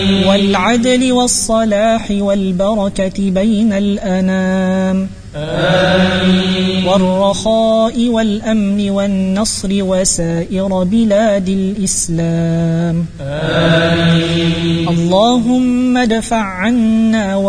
والعدل والصلاح والبركة بين الأنام. آمين. والرخاء والأمن والنصر وسائر بلاد الإسلام. آمين. اللهم ادفع عنا